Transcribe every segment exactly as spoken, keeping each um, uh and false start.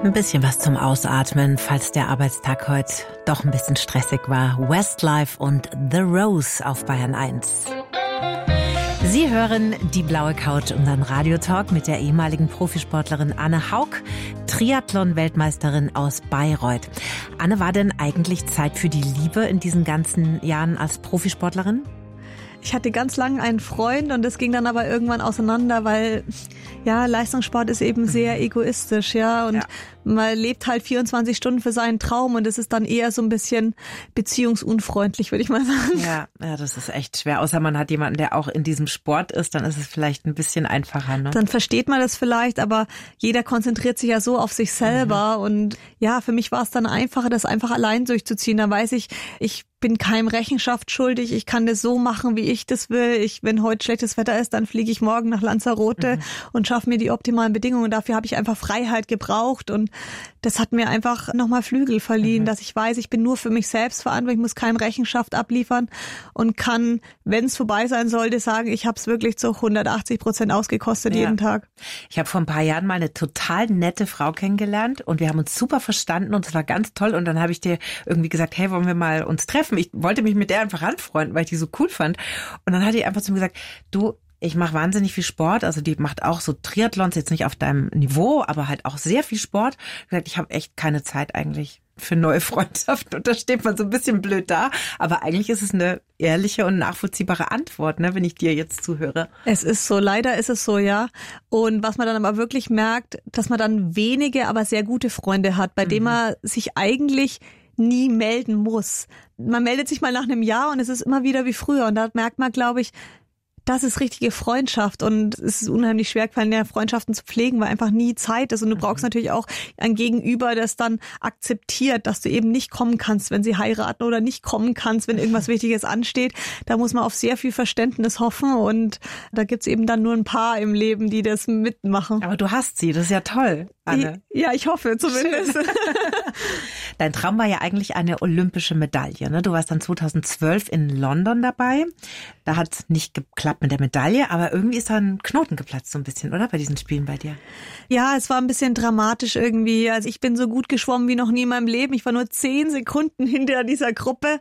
Ein bisschen was zum Ausatmen, falls der Arbeitstag heute doch ein bisschen stressig war. Westlife und The Rose auf Bayern eins. Sie hören die blaue Couch, unseren Radiotalk mit der ehemaligen Profisportlerin Anne Haug, Triathlon-Weltmeisterin aus Bayreuth. Anne, war denn eigentlich Zeit für die Liebe in diesen ganzen Jahren als Profisportlerin? Ich hatte ganz lange einen Freund und das ging dann aber irgendwann auseinander, weil ja, Leistungssport ist eben sehr egoistisch, ja, und ja. Man lebt halt vierundzwanzig Stunden für seinen Traum und es ist dann eher so ein bisschen beziehungsunfreundlich, würde ich mal sagen. Ja, ja, das ist echt schwer. Außer man hat jemanden, der auch in diesem Sport ist, dann ist es vielleicht ein bisschen einfacher, ne? Dann versteht man das vielleicht, aber jeder konzentriert sich ja so auf sich selber mhm. und ja, für mich war es dann einfacher, das einfach allein durchzuziehen. Da weiß ich, ich bin keinem Rechenschaft schuldig, ich kann das so machen, wie ich das will. Ich, wenn heute schlechtes Wetter ist, dann fliege ich morgen nach Lanzarote mhm. und schaffe mir die optimalen Bedingungen. Dafür habe ich einfach Freiheit gebraucht und das hat mir einfach nochmal Flügel verliehen, mhm. dass ich weiß, ich bin nur für mich selbst verantwortlich, ich muss keinem Rechenschaft abliefern und kann, wenn es vorbei sein sollte, sagen, ich habe es wirklich zu hundertachtzig Prozent ausgekostet ja. jeden Tag. Ich habe vor ein paar Jahren mal eine total nette Frau kennengelernt und wir haben uns super verstanden und es war ganz toll und dann habe ich dir irgendwie gesagt, hey, wollen wir mal uns treffen? Ich wollte mich mit der einfach anfreunden, weil ich die so cool fand und dann hat die einfach zu mir gesagt, du, ich mache wahnsinnig viel Sport, also die macht auch so Triathlons, jetzt nicht auf deinem Niveau, aber halt auch sehr viel Sport. Ich gesagt, ich habe echt keine Zeit eigentlich für neue Freundschaften und da steht man so ein bisschen blöd da, aber eigentlich ist es eine ehrliche und nachvollziehbare Antwort, ne, wenn ich dir jetzt zuhöre. Es ist so, leider ist es so, ja. Und was man dann aber wirklich merkt, dass man dann wenige, aber sehr gute Freunde hat, bei mhm. denen man sich eigentlich nie melden muss. Man meldet sich mal nach einem Jahr und es ist immer wieder wie früher und da merkt man, glaube ich, das ist richtige Freundschaft und es ist unheimlich schwer gefallen, ja, Freundschaften zu pflegen, weil einfach nie Zeit ist und du brauchst natürlich auch ein Gegenüber, das dann akzeptiert, dass du eben nicht kommen kannst, wenn sie heiraten oder nicht kommen kannst, wenn irgendwas Wichtiges ansteht. Da muss man auf sehr viel Verständnis hoffen und da gibt's eben dann nur ein paar im Leben, die das mitmachen. Aber du hast sie, das ist ja toll, Anne. Ja, ich hoffe zumindest. Dein Traum war ja eigentlich eine olympische Medaille, ne? Du warst dann zweitausendzwölf in London dabei. Da hat's nicht geklappt mit der Medaille, aber irgendwie ist da ein Knoten geplatzt so ein bisschen, oder? Bei diesen Spielen bei dir. Ja, es war ein bisschen dramatisch irgendwie. Also ich bin so gut geschwommen wie noch nie in meinem Leben. Ich war nur zehn Sekunden hinter dieser Gruppe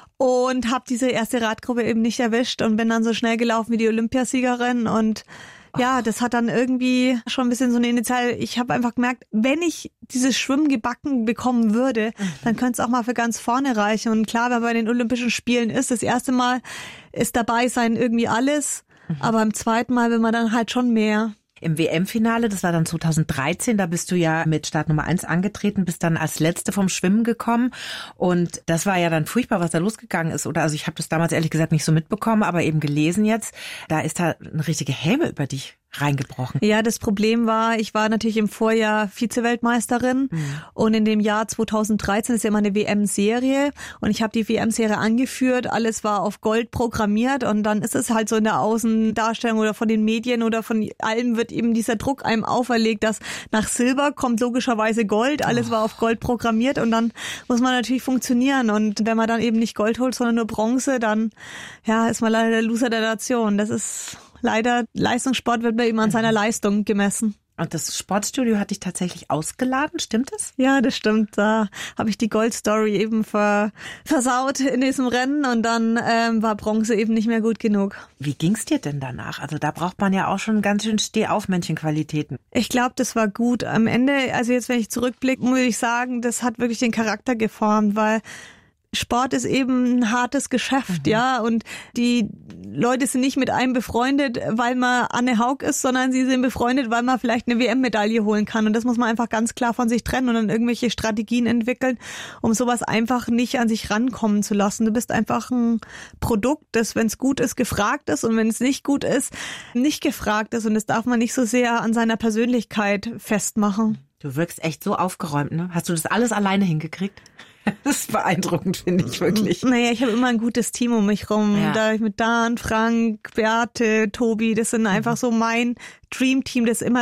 und habe diese erste Radgruppe eben nicht erwischt und bin dann so schnell gelaufen wie die Olympiasiegerin und ja, das hat dann irgendwie schon ein bisschen so eine Initial. Ich habe einfach gemerkt, wenn ich dieses Schwimmen gebacken bekommen würde, mhm. dann könnte es auch mal für ganz vorne reichen. Und klar, wenn man bei den Olympischen Spielen ist, das erste Mal ist dabei sein irgendwie alles, mhm. aber im zweiten Mal will man dann halt schon mehr. Im W M-Finale, das war dann zweitausenddreizehn, da bist du ja mit Startnummer eins angetreten, bist dann als Letzte vom Schwimmen gekommen und das war ja dann furchtbar, was da losgegangen ist, oder? Also ich habe das damals ehrlich gesagt nicht so mitbekommen, aber eben gelesen jetzt, da ist da eine richtige Häme über dich reingebrochen. Ja, das Problem war, ich war natürlich im Vorjahr Vize-Weltmeisterin mhm. und in dem Jahr zweitausenddreizehn ist ja immer eine W M-Serie und ich habe die W M-Serie angeführt, alles war auf Gold programmiert und dann ist es halt so in der Außendarstellung oder von den Medien oder von allem wird eben dieser Druck einem auferlegt, dass nach Silber kommt logischerweise Gold, alles oh. war auf Gold programmiert und dann muss man natürlich funktionieren und wenn man dann eben nicht Gold holt, sondern nur Bronze, dann ja, ist man leider der Loser der Nation. Das ist leider, Leistungssport wird bei ihm an seiner Leistung gemessen. Und das Sportstudio hat dich tatsächlich ausgeladen, stimmt das? Ja, das stimmt. Da habe ich die Gold-Story eben ver, versaut in diesem Rennen und dann ähm, war Bronze eben nicht mehr gut genug. Wie ging's dir denn danach? Also da braucht man ja auch schon ganz schön Steh-auf-Männchen-Qualitäten. Ich glaube, das war gut. Am Ende, also jetzt, wenn ich zurückblicke, muss ich sagen, das hat wirklich den Charakter geformt, weil Sport ist eben ein hartes Geschäft, mhm. ja, und die Leute sind nicht mit einem befreundet, weil man Anne Haug ist, sondern sie sind befreundet, weil man vielleicht eine W M-Medaille holen kann und das muss man einfach ganz klar von sich trennen und dann irgendwelche Strategien entwickeln, um sowas einfach nicht an sich rankommen zu lassen. Du bist einfach ein Produkt, das, wenn es gut ist, gefragt ist und wenn es nicht gut ist, nicht gefragt ist und das darf man nicht so sehr an seiner Persönlichkeit festmachen. Du wirkst echt so aufgeräumt, ne? Hast du das alles alleine hingekriegt? Das ist beeindruckend, finde ich wirklich. Naja, ich habe immer ein gutes Team um mich rum. Ja. Da ich mit Dan, Frank, Beate, Tobi, das sind einfach so mein Dreamteam, das immer